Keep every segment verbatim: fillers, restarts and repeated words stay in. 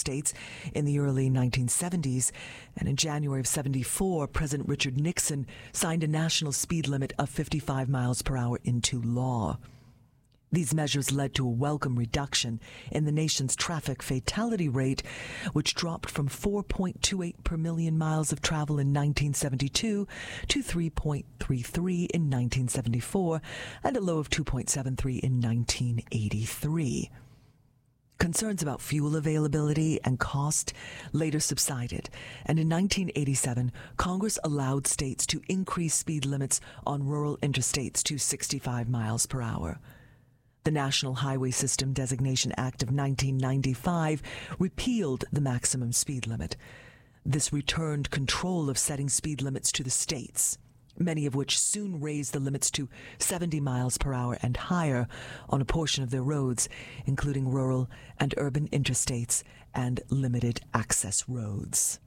interstates in the early nineteen seventies, and in January of seventy-four, President Richard Nixon signed a national speed limit of fifty-five miles per hour into law. These measures led to a welcome reduction in the nation's traffic fatality rate, which dropped from four point two eight per million miles of travel in nineteen seventy-two to three point three three in nineteen seventy-four, and a low of two point seven three in nineteen eighty-three. Concerns about fuel availability and cost later subsided, and in nineteen eighty-seven, Congress allowed states to increase speed limits on rural interstates to sixty-five miles per hour. The National Highway System Designation Act of nineteen ninety-five repealed the maximum speed limit. This returned control of setting speed limits to the states, many of which soon raised the limits to seventy miles per hour and higher on a portion of their roads, including rural and urban interstates and limited access roads.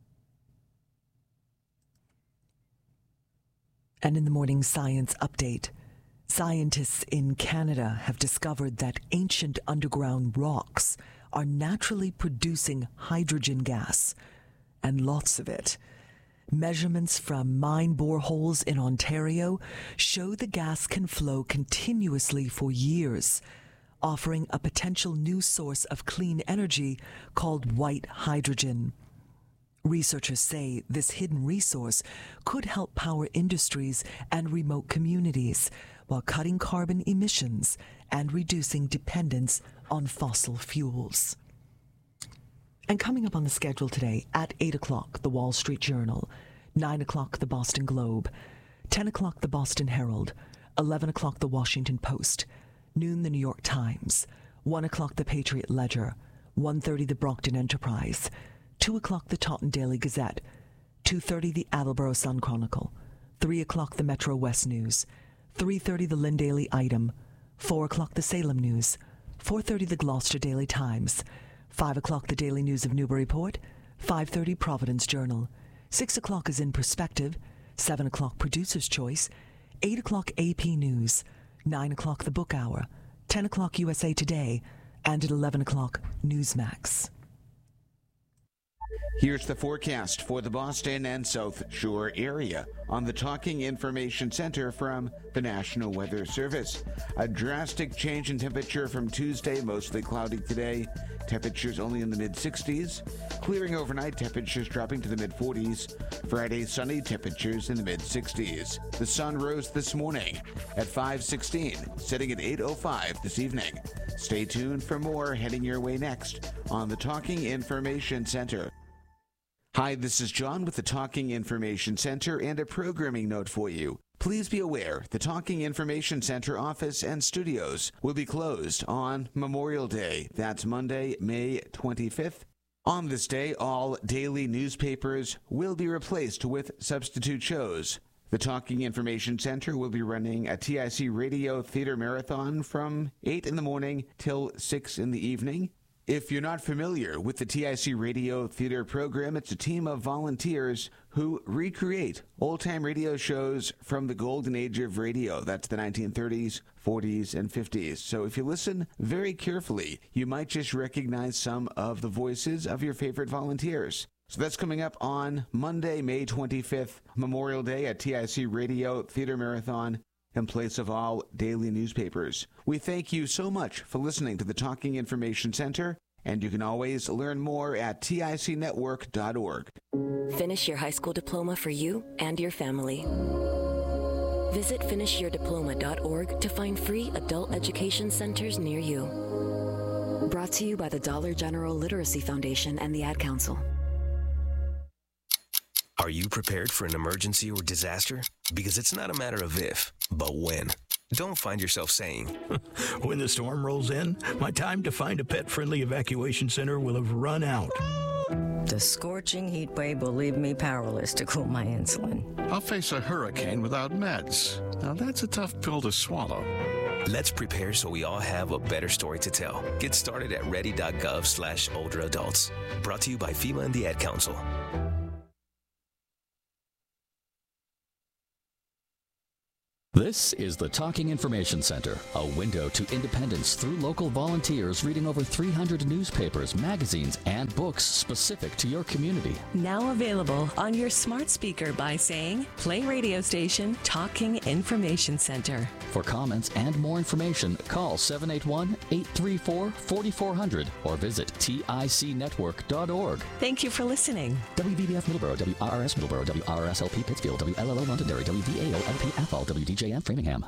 And in the morning science update, scientists in Canada have discovered that ancient underground rocks are naturally producing hydrogen gas, and lots of it. Measurements from mine boreholes in Ontario show the gas can flow continuously for years, offering a potential new source of clean energy called white hydrogen. Researchers say this hidden resource could help power industries and remote communities while cutting carbon emissions and reducing dependence on fossil fuels. And coming up on the schedule today, at eight o'clock, the Wall Street Journal, nine o'clock, the Boston Globe, ten o'clock, the Boston Herald, eleven o'clock, the Washington Post, noon, the New York Times, one o'clock, the Patriot Ledger, one thirty, the Brockton Enterprise, two o'clock, the Taunton Daily Gazette, two thirty, the Attleboro Sun Chronicle, three o'clock, the Metro West News, three thirty, the Lynn Daily Item, four o'clock, the Salem News, four thirty, the Gloucester Daily Times, five o'clock, the Daily News of Newburyport, five thirty, Providence Journal, six o'clock is In Perspective, seven o'clock, Producer's Choice, eight o'clock, A P News, nine o'clock, the Book Hour, ten o'clock, U S A Today, and at eleven o'clock, Newsmax. Here's the forecast for the Boston and South Shore area on the Talking Information Center from the National Weather Service. A drastic change in temperature from Tuesday, mostly cloudy today. Temperatures only in the mid-sixties. Clearing overnight, temperatures dropping to the mid-forties. Friday, sunny, temperatures in the mid-sixties. The sun rose this morning at five sixteen, setting at eight oh five this evening. Stay tuned for more heading your way next on the Talking Information Center. Hi, this is John with the Talking Information Center and a programming note for you. Please be aware the Talking Information Center office and studios will be closed on Memorial Day. That's Monday, May twenty-fifth. On this day, all daily newspapers will be replaced with substitute shows. The Talking Information Center will be running a T I C Radio Theater Marathon from eight in the morning till six in the evening. If you're not familiar with the T I C Radio Theater program, it's a team of volunteers who recreate old-time radio shows from the golden age of radio. That's the nineteen thirties, forties, and fifties. So if you listen very carefully, you might just recognize some of the voices of your favorite volunteers. So that's coming up on Monday, May twenty-fifth, Memorial Day at T I C Radio Theater Marathon, in place of all daily newspapers. We thank you so much for listening to the Talking Information Center, and you can always learn more at T I C network dot org. Finish your high school diploma for you and your family. Visit finish your diploma dot org to find free adult education centers near you. Brought to you by the Dollar General Literacy Foundation and the Ad Council. Are you prepared for an emergency or disaster? Because it's not a matter of if, but when. Don't find yourself saying, when the storm rolls in, my time to find a pet-friendly evacuation center will have run out. The scorching heat wave will leave me powerless to cool my insulin. I'll face a hurricane without meds. Now that's a tough pill to swallow. Let's prepare so we all have a better story to tell. Get started at ready.gov slash older adults. Brought to you by FEMA and the Ad Council. This is the Talking Information Center, a window to independence through local volunteers reading over three hundred newspapers, magazines, and books specific to your community. Now available on your smart speaker by saying, play radio station Talking Information Center. For comments and more information, call seven eight one, eight three four, four four zero zero or visit T I C network dot org. Thank you for listening. W V B F Middleborough, W R R S Middleborough, W R R S L P Pittsfield, W L L O Londonderry, W V A O L P Athol, W D J M Framingham.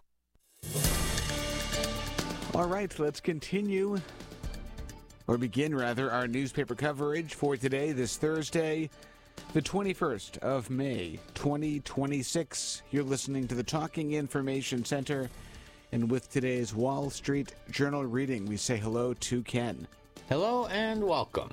All right, let's continue, or begin rather, our newspaper coverage for today, this Thursday, the twenty-first of May, twenty twenty-six. You're listening to the Talking Information Center, and with today's Wall Street Journal reading, we say hello to Ken. Hello and welcome.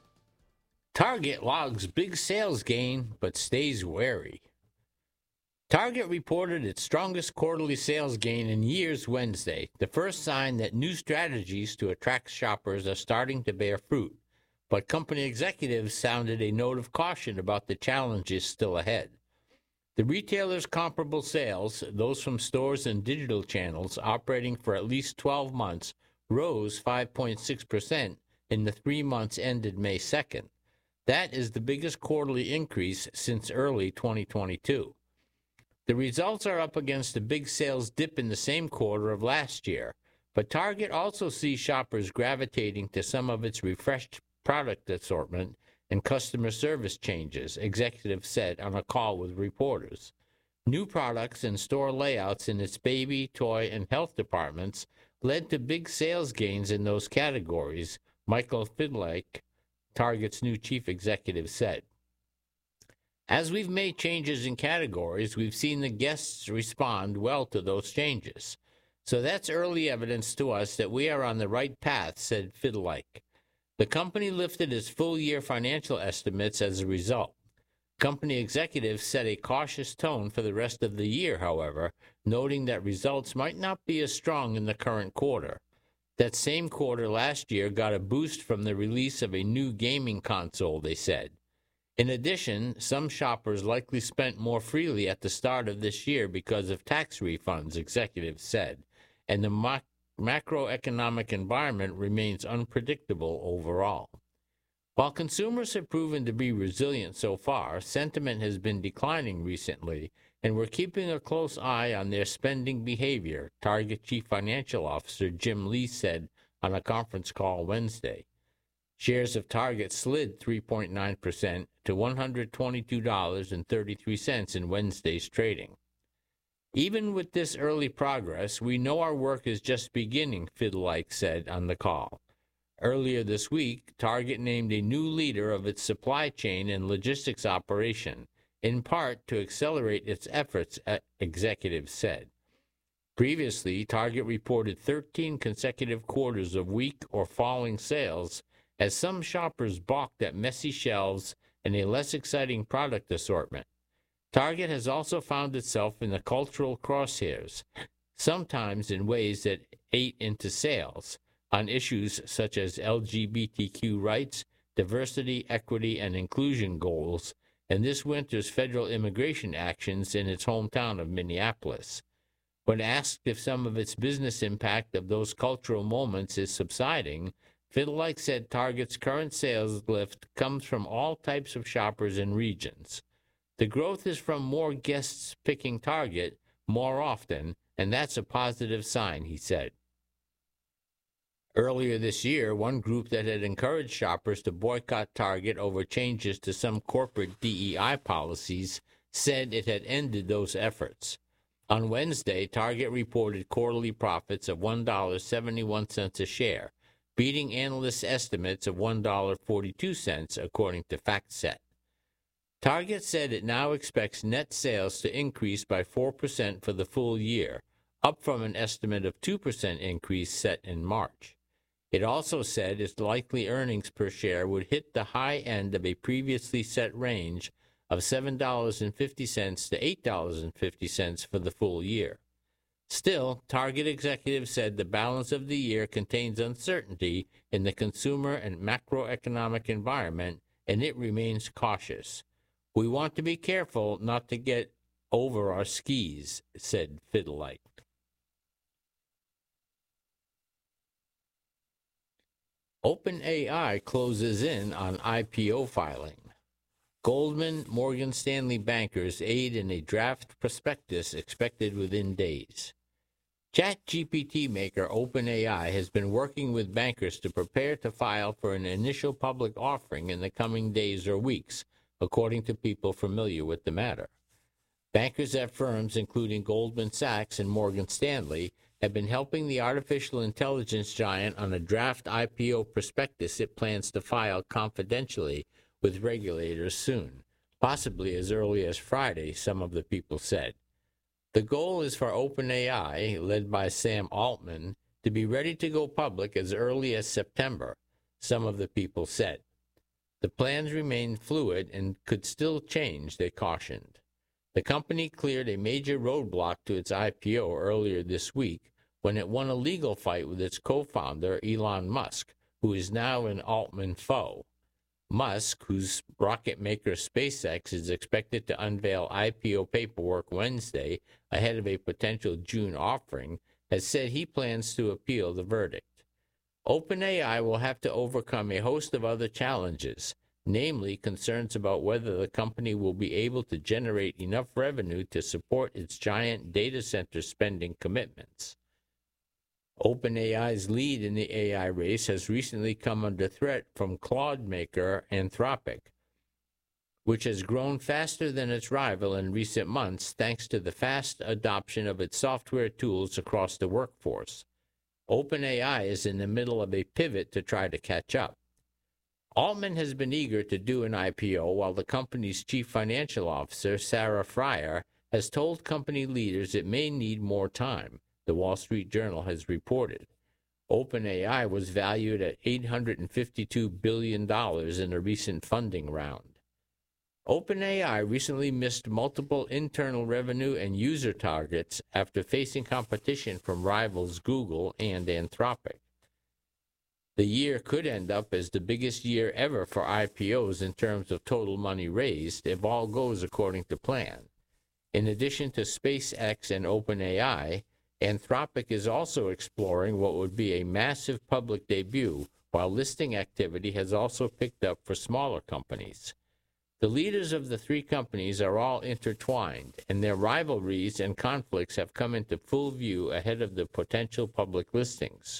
Target logs big sales gain, but stays wary. Target reported its strongest quarterly sales gain in years Wednesday, the first sign that new strategies to attract shoppers are starting to bear fruit. But company executives sounded a note of caution about the challenges still ahead. The retailer's comparable sales, those from stores and digital channels operating for at least twelve months, rose five point six percent in the three months ended May second. That is the biggest quarterly increase since early twenty twenty-two. The results are up against a big sales dip in the same quarter of last year, but Target also sees shoppers gravitating to some of its refreshed product assortment and customer service changes, executives said on a call with reporters. New products and store layouts in its baby, toy, and health departments led to big sales gains in those categories, Michael Fidlake, Target's new chief executive, said. As we've made changes in categories, we've seen the guests respond well to those changes. So that's early evidence to us that we are on the right path, said Fidlake. The company lifted its full-year financial estimates as a result. Company executives set a cautious tone for the rest of the year, however, noting that results might not be as strong in the current quarter. That same quarter last year got a boost from the release of a new gaming console, they said. In addition, some shoppers likely spent more freely at the start of this year because of tax refunds, executives said, and the ma- macroeconomic environment remains unpredictable overall. While consumers have proven to be resilient so far, sentiment has been declining recently, and we're keeping a close eye on their spending behavior, Target Chief Financial Officer Jim Lee said on a conference call Wednesday. Shares of Target slid three point nine percent to one hundred twenty-two dollars and thirty-three cents in Wednesday's trading. Even with this early progress, we know our work is just beginning, Fidlake said on the call. Earlier this week, Target named a new leader of its supply chain and logistics operation, in part to accelerate its efforts, executives said. Previously, Target reported thirteen consecutive quarters of weak or falling sales as some shoppers balked at messy shelves and a less exciting product assortment. Target has also found itself in the cultural crosshairs, sometimes in ways that ate into sales, on issues such as L G B T Q rights, diversity, equity, and inclusion goals, and this winter's federal immigration actions in its hometown of Minneapolis. When asked if some of its business impact of those cultural moments is subsiding, Fidlake said Target's current sales lift comes from all types of shoppers and regions. The growth is from more guests picking Target more often, and that's a positive sign, he said. Earlier this year, one group that had encouraged shoppers to boycott Target over changes to some corporate D E I policies said it had ended those efforts. On Wednesday, Target reported quarterly profits of one dollar and seventy-one cents a share, beating analysts' estimates of one dollar and forty-two cents, according to FactSet. Target said it now expects net sales to increase by four percent for the full year, up from an estimate of two percent increase set in March. It also said its likely earnings per share would hit the high end of a previously set range of seven dollars and fifty cents to eight dollars and fifty cents for the full year. Still, Target executives said the balance of the year contains uncertainty in the consumer and macroeconomic environment, and it remains cautious. We want to be careful not to get over our skis, said Fiddlelight. OpenAI closes in on I P O filing. Goldman, Morgan Stanley bankers aid in a draft prospectus expected within days. ChatGPT maker OpenAI has been working with bankers to prepare to file for an initial public offering in the coming days or weeks, according to people familiar with the matter. Bankers at firms including Goldman Sachs and Morgan Stanley have been helping the artificial intelligence giant on a draft I P O prospectus it plans to file confidentially with regulators soon, possibly as early as Friday, some of the people said. The goal is for OpenAI, led by Sam Altman, to be ready to go public as early as September, some of the people said. The plans remain fluid and could still change, they cautioned. The company cleared a major roadblock to its I P O earlier this week when it won a legal fight with its co-founder, Elon Musk, who is now an Altman foe. Musk, whose rocket maker SpaceX is expected to unveil I P O paperwork Wednesday ahead of a potential June offering, has said he plans to appeal the verdict. OpenAI will have to overcome a host of other challenges, namely concerns about whether the company will be able to generate enough revenue to support its giant data center spending commitments. OpenAI's lead in the A I race has recently come under threat from Claude maker Anthropic, which has grown faster than its rival in recent months thanks to the fast adoption of its software tools across the workforce. OpenAI is in the middle of a pivot to try to catch up. Altman has been eager to do an I P O, while the company's chief financial officer, Sarah Friar, has told company leaders it may need more time, the Wall Street Journal has reported. OpenAI was valued at eight hundred fifty-two billion dollars in a recent funding round. OpenAI recently missed multiple internal revenue and user targets after facing competition from rivals Google and Anthropic. The year could end up as the biggest year ever for I P Os in terms of total money raised, if all goes according to plan. In addition to SpaceX and OpenAI, Anthropic is also exploring what would be a massive public debut, while listing activity has also picked up for smaller companies. The leaders of the three companies are all intertwined, and their rivalries and conflicts have come into full view ahead of the potential public listings.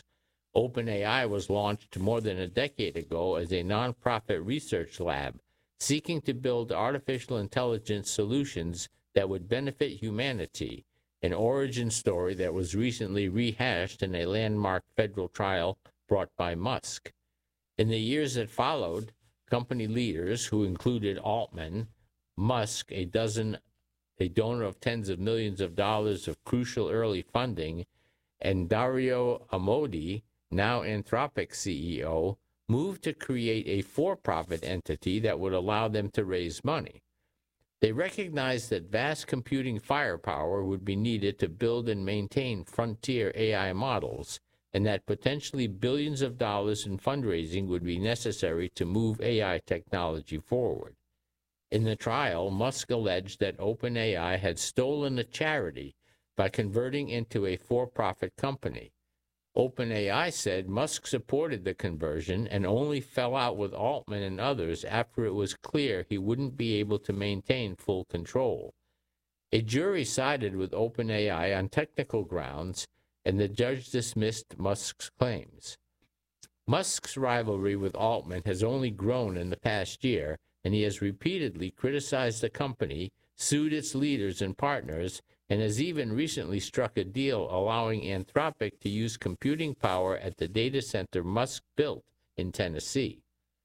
OpenAI was launched more than a decade ago as a nonprofit research lab seeking to build artificial intelligence solutions that would benefit humanity, an origin story that was recently rehashed in a landmark federal trial brought by Musk. In the years that followed, company leaders, who included Altman, Musk, a dozen, a donor of tens of millions of dollars of crucial early funding, and Dario Amodei, now Anthropic C E O, moved to create a for-profit entity that would allow them to raise money. They recognized that vast computing firepower would be needed to build and maintain frontier A I models, and that potentially billions of dollars in fundraising would be necessary to move A I technology forward. In the trial, Musk alleged that OpenAI had stolen a charity by converting into a for-profit company. OpenAI said Musk supported the conversion and only fell out with Altman and others after it was clear he wouldn't be able to maintain full control. A jury sided with OpenAI on technical grounds, and the judge dismissed Musk's claims. Musk's rivalry with Altman has only grown in the past year, and he has repeatedly criticized the company, sued its leaders and partners, and has even recently struck a deal allowing Anthropic to use computing power at the data center Musk built in Tennessee.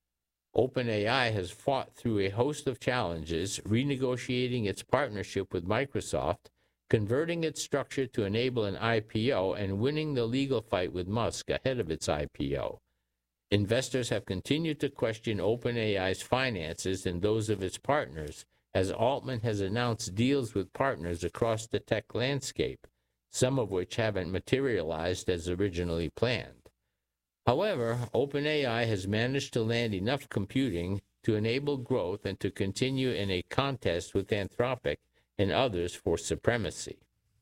OpenAI has fought through a host of challenges, renegotiating its partnership with Microsoft, converting its structure to enable an I P O, and winning the legal fight with Musk ahead of its I P O. Investors have continued to question OpenAI's finances and those of its partners, as Altman has announced deals with partners across the tech landscape, some of which haven't materialized as originally planned. However, OpenAI has managed to land enough computing to enable growth and to continue in a contest with Anthropic and others for supremacy.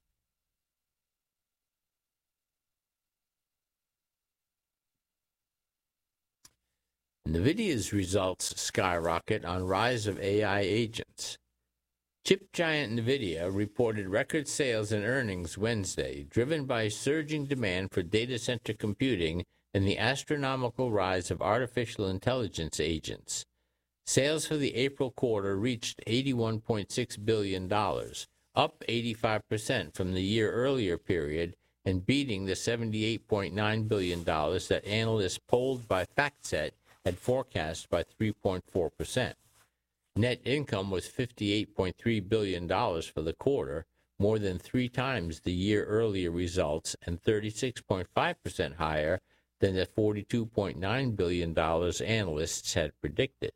NVIDIA's results skyrocket on rise of A I agents. Chip giant NVIDIA reported record sales and earnings Wednesday, driven by surging demand for data center computing and the astronomical rise of artificial intelligence agents. Sales for the April quarter reached eighty-one point six billion dollars, up eighty-five percent from the year earlier period and beating the seventy-eight point nine billion dollars that analysts polled by FactSet had forecast by three point four percent. Net income was fifty-eight point three billion dollars for the quarter, more than three times the year earlier results and thirty-six point five percent higher than the forty-two point nine billion dollars analysts had predicted.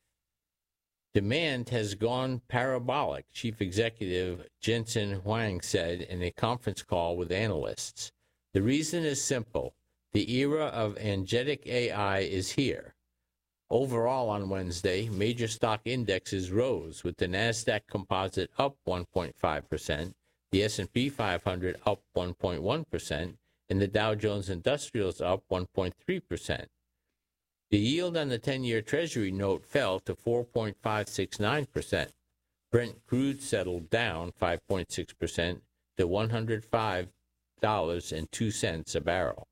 Demand has gone parabolic, Chief Executive Jensen Huang said in a conference call with analysts. The reason is simple. The era of agentic A I is here. Overall on Wednesday, major stock indexes rose, with the NASDAQ Composite up one point five percent, the S and P five hundred up one point one percent, and the Dow Jones Industrials up one point three percent. The yield on the ten-year Treasury note fell to four point five six nine percent. Brent crude settled down five point six percent to one hundred five dollars and two cents a barrel.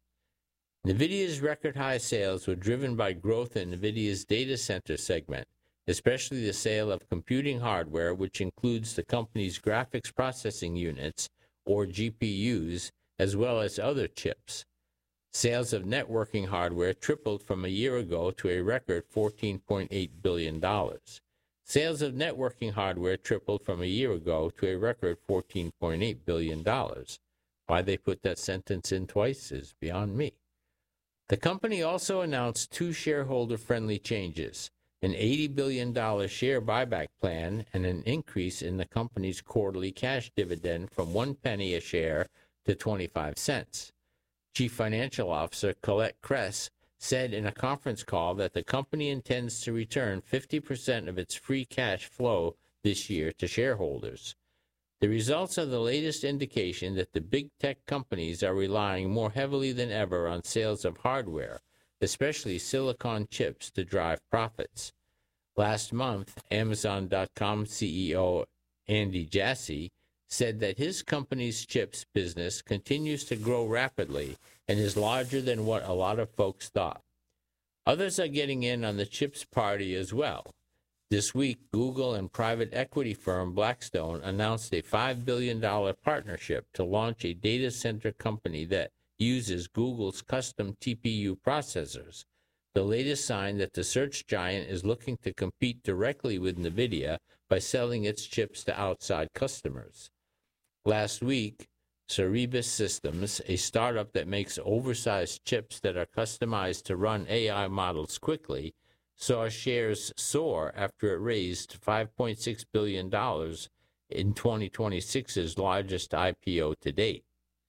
NVIDIA's record-high sales were driven by growth in NVIDIA's data center segment, especially the sale of computing hardware, which includes the company's graphics processing units, or G P Us, as well as other chips. Sales of networking hardware tripled from a year ago to a record fourteen point eight billion dollars. Sales of networking hardware tripled from a year ago to a record fourteen point eight billion dollars. Why they put that sentence in twice is beyond me. The company also announced two shareholder-friendly changes, an eighty billion dollars share buyback plan and an increase in the company's quarterly cash dividend from one penny a share to twenty-five cents. Chief Financial Officer Colette Kress said in a conference call that the company intends to return fifty percent of its free cash flow this year to shareholders. The results are the latest indication that the big tech companies are relying more heavily than ever on sales of hardware, especially silicon chips, to drive profits. Last month, Amazon dot com C E O Andy Jassy said that his company's chips business continues to grow rapidly and is larger than what a lot of folks thought. Others are getting in on the chips party as well. This week, Google and private equity firm Blackstone announced a five billion dollars partnership to launch a data center company that uses Google's custom T P U processors, the latest sign that the search giant is looking to compete directly with NVIDIA by selling its chips to outside customers. Last week, Cerebus Systems, a startup that makes oversized chips that are customized to run A I models quickly, saw shares soar after it raised five point six billion dollars in twenty twenty-six's largest I P O to date.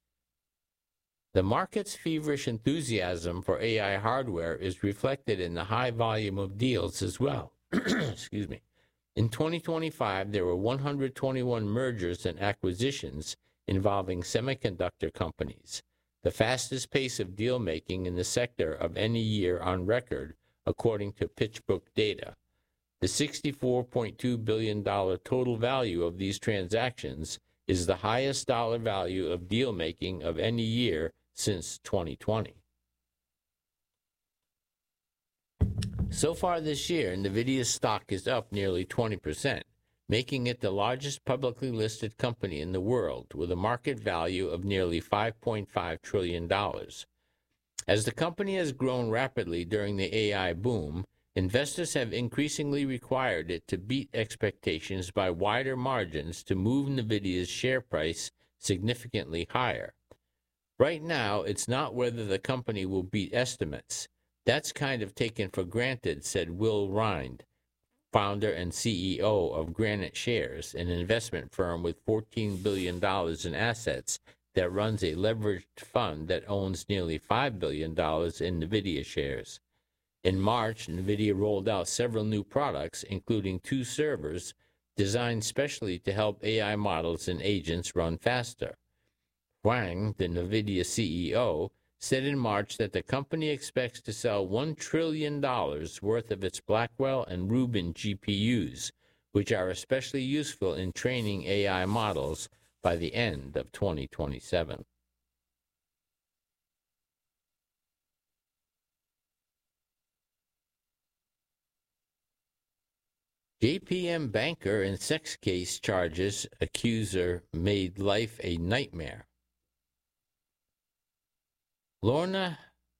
The market's feverish enthusiasm for A I hardware is reflected in the high volume of deals as well. Excuse me. In twenty twenty-five, there were one hundred twenty-one mergers and acquisitions involving semiconductor companies, the fastest pace of deal-making in the sector of any year on record, according to PitchBook data. The sixty-four point two billion dollars total value of these transactions is the highest dollar value of deal-making of any year since twenty twenty. So far this year, NVIDIA's stock is up nearly twenty percent, making it the largest publicly listed company in the world with a market value of nearly five point five trillion dollars. As the company has grown rapidly during the A I boom, investors have increasingly required it to beat expectations by wider margins to move NVIDIA's share price significantly higher. Right now, it's not whether the company will beat estimates. That's kind of taken for granted, said Will Rind, founder and C E O of Granite Shares, an investment firm with fourteen billion dollars in assets that runs a leveraged fund that owns nearly five billion dollars in NVIDIA shares. In March, NVIDIA rolled out several new products, including two servers designed specially to help A I models and agents run faster. Huang, the NVIDIA C E O, said in March that the company expects to sell one trillion dollars worth of its Blackwell and Rubin G P Us, which are especially useful in training A I models, by the end of twenty twenty-seven. J P M banker in sex case charges accuser made life a nightmare. Lorna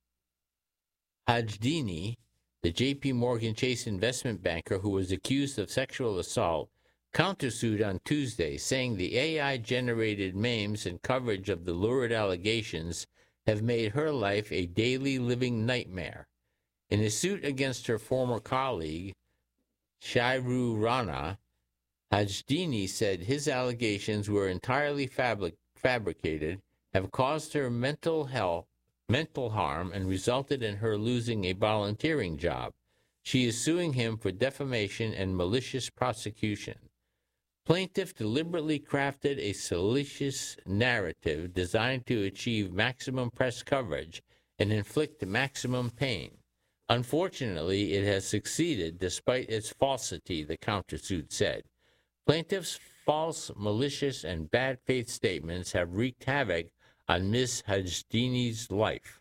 Hajdini, the J P Morgan Chase investment banker who was accused of sexual assault, countersued on Tuesday, saying the A I-generated memes and coverage of the lurid allegations have made her life a daily living nightmare. In a suit against her former colleague, Shairu Rana, Hajdini said his allegations were entirely fabric- fabricated, have caused her mental health, mental harm, and resulted in her losing a volunteering job. She is suing him for defamation and malicious prosecution. Plaintiff deliberately crafted a salacious narrative designed to achieve maximum press coverage and inflict maximum pain. Unfortunately, it has succeeded despite its falsity, the countersuit said. Plaintiff's false, malicious, and bad faith statements have wreaked havoc on Miz Hajdini's life.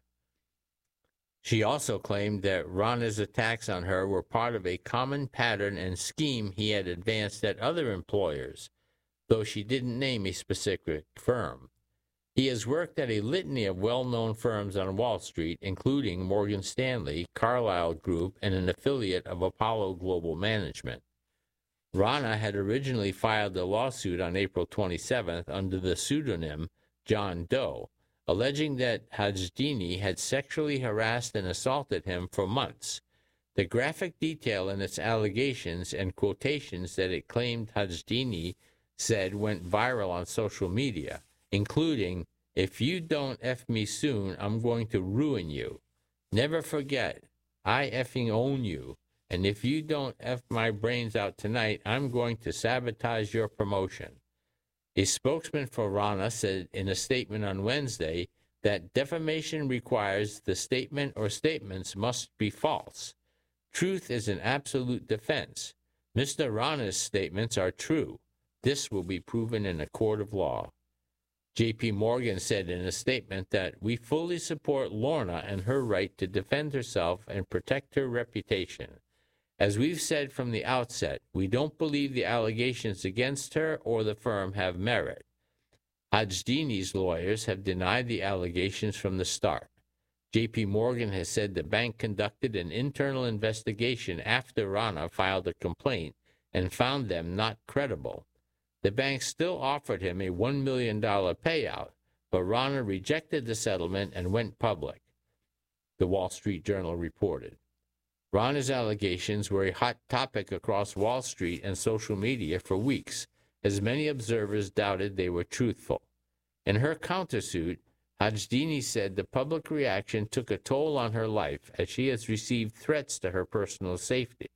She also claimed that Rana's attacks on her were part of a common pattern and scheme he had advanced at other employers, though she didn't name a specific firm. He has worked at a litany of well-known firms on Wall Street, including Morgan Stanley, Carlyle Group, and an affiliate of Apollo Global Management. Rana had originally filed a lawsuit on April twenty-seventh under the pseudonym John Doe, alleging that Hajdini had sexually harassed and assaulted him for months. The graphic detail in its allegations and quotations that it claimed Hajdini said went viral on social media, including, "If you don't F me soon, I'm going to ruin you. Never forget, I effing own you. And if you don't F my brains out tonight, I'm going to sabotage your promotion." A spokesman for Rana said in a statement on Wednesday that defamation requires the statement or statements must be false. Truth is an absolute defense. Mister Rana's statements are true. This will be proven in a court of law. J P Morgan said in a statement that we fully support Lorna and her right to defend herself and protect her reputation. As we've said from the outset, we don't believe the allegations against her or the firm have merit. Hajdini's lawyers have denied the allegations from the start. J P Morgan has said the bank conducted an internal investigation after Rana filed a complaint and found them not credible. The bank still offered him a one million dollars payout, but Rana rejected the settlement and went public, the Wall Street Journal reported. Rana's allegations were a hot topic across Wall Street and social media for weeks, as many observers doubted they were truthful. In her countersuit, Hajdini said the public reaction took a toll on her life as she has received threats to her personal safety.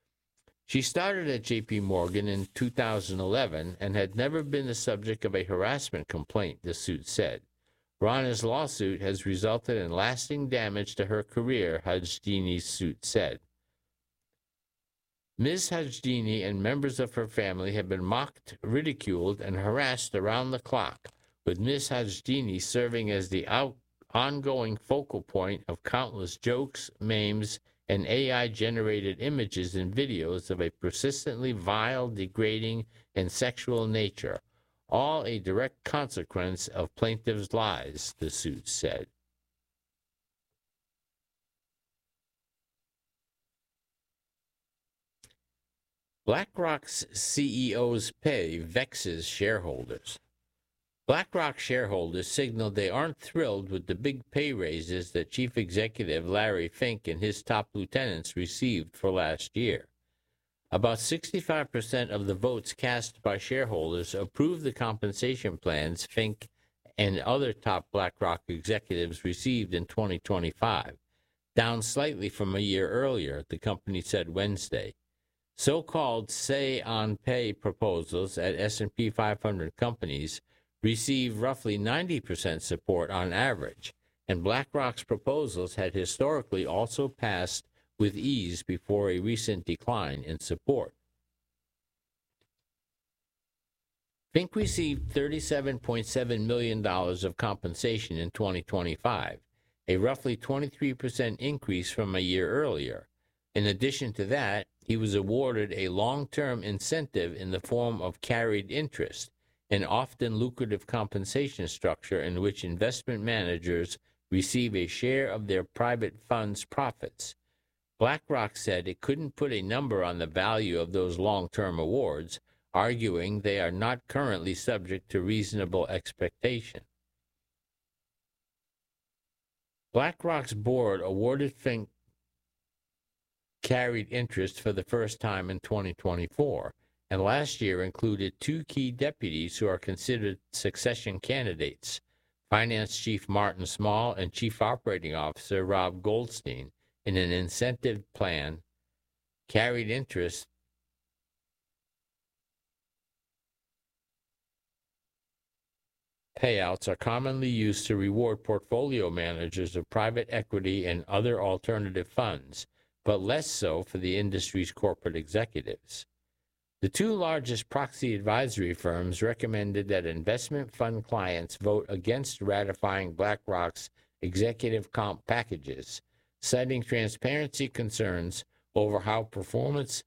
She started at J P Morgan in two thousand eleven and had never been the subject of a harassment complaint, the suit said. Rana's lawsuit has resulted in lasting damage to her career, Hajdini's suit said. Miz Hajdini and members of her family have been mocked, ridiculed, and harassed around the clock, with Miz Hajdini serving as the out- ongoing focal point of countless jokes, memes, and A I-generated images and videos of a persistently vile, degrading, and sexual nature, all a direct consequence of plaintiff's lies, the suit said. BlackRock's C E O's pay vexes shareholders. BlackRock shareholders signaled they aren't thrilled with the big pay raises that Chief Executive Larry Fink and his top lieutenants received for last year. About sixty-five percent of the votes cast by shareholders approved the compensation plans Fink and other top BlackRock executives received in twenty twenty-five, down slightly from a year earlier, the company said Wednesday. So-called say-on-pay proposals at S and P five hundred companies receive roughly ninety percent support on average, and BlackRock's proposals had historically also passed with ease before a recent decline in support. Fink received thirty-seven point seven million dollars of compensation in twenty twenty-five, a roughly twenty-three percent increase from a year earlier. In addition to that, he was awarded a long-term incentive in the form of carried interest, an often lucrative compensation structure in which investment managers receive a share of their private funds' profits. BlackRock said it couldn't put a number on the value of those long-term awards, arguing they are not currently subject to reasonable expectation. BlackRock's board awarded Fink carried interest for the first time in twenty twenty-four, and last year included two key deputies who are considered succession candidates, Finance Chief Martin Small and Chief Operating Officer Rob Goldstein, in an incentive plan. Carried interest payouts are commonly used to reward portfolio managers of private equity and other alternative funds, but less so for the industry's corporate executives. The two largest proxy advisory firms recommended that investment fund clients vote against ratifying BlackRock's executive comp packages, citing transparency concerns over how performance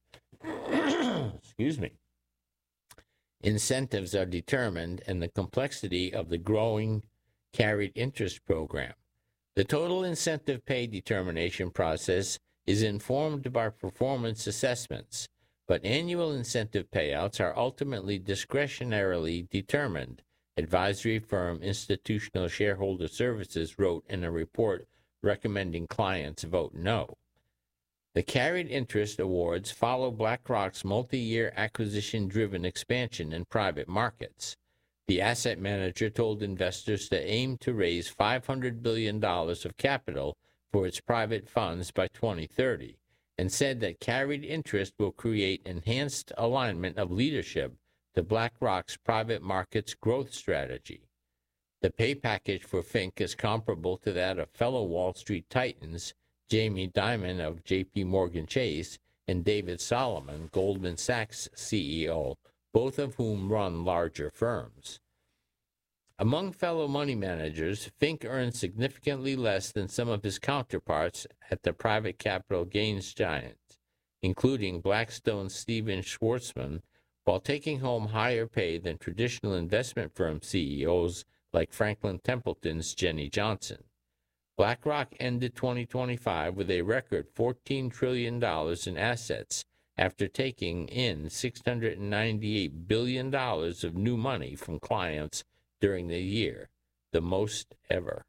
excuse me, incentives are determined and the complexity of the growing carried interest program. The total incentive pay determination process is informed by performance assessments, but annual incentive payouts are ultimately discretionarily determined, advisory firm Institutional Shareholder Services wrote in a report recommending clients vote no. The carried interest awards follow BlackRock's multi-year acquisition-driven expansion in private markets. The asset manager told investors to aim to raise five hundred billion dollars of capital for its private funds by twenty thirty, and said that carried interest will create enhanced alignment of leadership to BlackRock's private markets growth strategy. The pay package for Fink is comparable to that of fellow Wall Street titans Jamie Dimon of J P Morgan Chase and David Solomon, Goldman Sachs C E O, both of whom run larger firms. Among fellow money managers, Fink earned significantly less than some of his counterparts at the private capital gains giants, including Blackstone's Steven Schwarzman, while taking home higher pay than traditional investment firm C E Os like Franklin Templeton's Jenny Johnson. BlackRock ended twenty twenty-five with a record fourteen trillion dollars in assets after taking in six hundred ninety-eight billion dollars of new money from clients during the year, the most ever.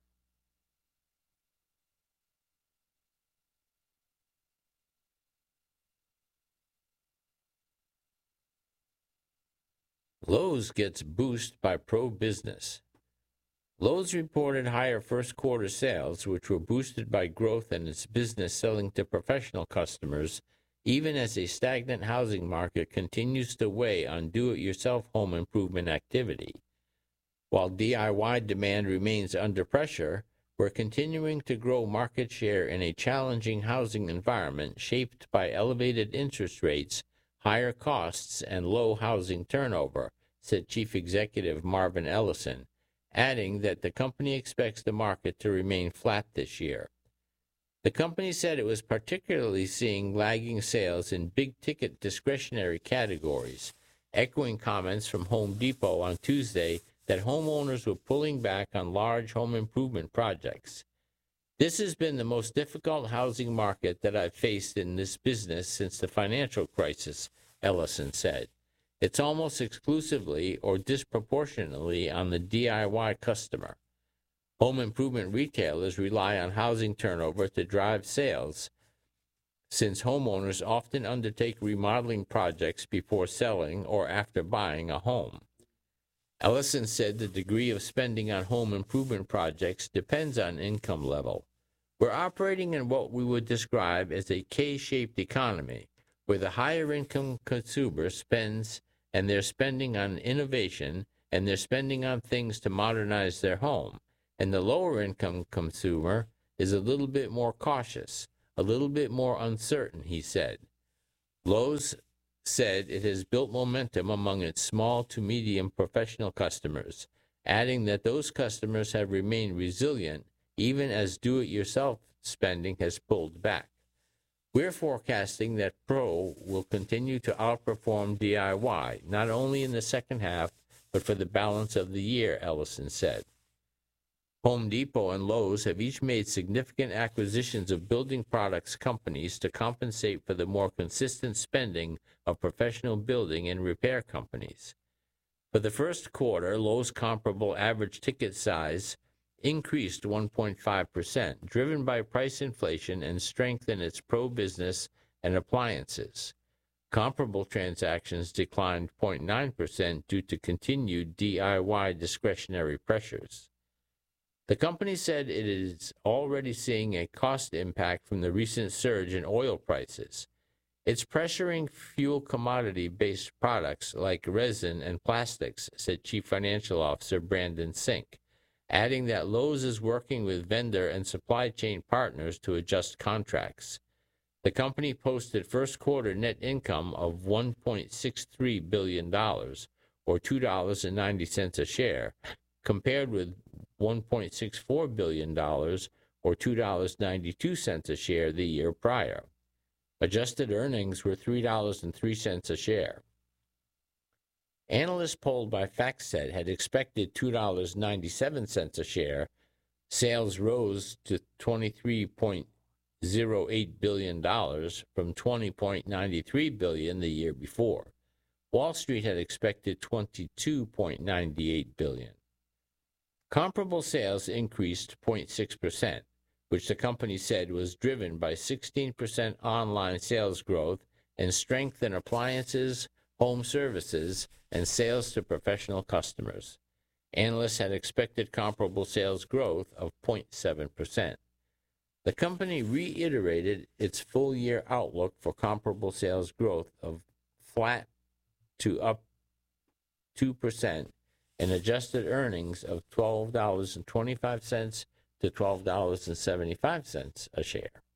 Lowe's gets boost by pro-business. Lowe's reported higher first-quarter sales, which were boosted by growth in its business selling to professional customers, even as a stagnant housing market continues to weigh on do-it-yourself home improvement activity. While D I Y demand remains under pressure, we're continuing to grow market share in a challenging housing environment shaped by elevated interest rates, higher costs, and low housing turnover, said Chief Executive Marvin Ellison, adding that the company expects the market to remain flat this year. The company said it was particularly seeing lagging sales in big-ticket discretionary categories, echoing comments from Home Depot on Tuesday that homeowners were pulling back on large home improvement projects. This has been the most difficult housing market that I've faced in this business since the financial crisis, Ellison said. It's almost exclusively or disproportionately on the D I Y customer. Home improvement retailers rely on housing turnover to drive sales, since homeowners often undertake remodeling projects before selling or after buying a home. Ellison said the degree of spending on home improvement projects depends on income level. We're operating in what we would describe as a K-shaped economy, where the higher income consumer spends, and they're spending on innovation, and they're spending on things to modernize their home. And the lower income consumer is a little bit more cautious, a little bit more uncertain, he said. Lowe's said it has built momentum among its small to medium professional customers, adding that those customers have remained resilient even as do-it-yourself spending has pulled back. We're forecasting that Pro will continue to outperform D I Y, not only in the second half, but for the balance of the year, Ellison said. Home Depot and Lowe's have each made significant acquisitions of building products companies to compensate for the more consistent spending of professional building and repair companies. For the first quarter, Lowe's comparable average ticket size increased one point five percent, driven by price inflation and strength in its pro business and appliances. Comparable transactions declined zero point nine percent due to continued D I Y discretionary pressures. The company said it is already seeing a cost impact from the recent surge in oil prices. It's pressuring fuel commodity-based products like resin and plastics, said Chief Financial Officer Brandon Sink, adding that Lowe's is working with vendor and supply chain partners to adjust contracts. The company posted first quarter net income of one point six three billion dollars, or two dollars and ninety cents a share, compared with one point six four billion dollars, or two dollars and ninety-two cents a share the year prior. Adjusted earnings were three dollars and three cents a share. Analysts polled by FactSet had expected two dollars and ninety-seven cents a share. Sales rose to twenty-three point zero eight billion dollars from twenty point nine three billion dollars the year before. Wall Street had expected twenty-two point nine eight billion dollars. Comparable sales increased zero point six percent, which the company said was driven by sixteen percent online sales growth and strength in appliances, home services, and sales to professional customers. Analysts had expected comparable sales growth of zero point seven percent. The company reiterated its full-year outlook for comparable sales growth of flat to up two percent and adjusted earnings of twelve dollars and twenty-five cents to twelve dollars and seventy-five cents a share.